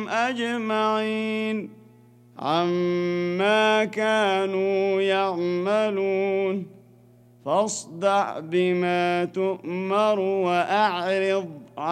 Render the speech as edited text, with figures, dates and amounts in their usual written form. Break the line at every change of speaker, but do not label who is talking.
أجمعين عما كانوا يعملون فاصدع بما تؤمر وأعرض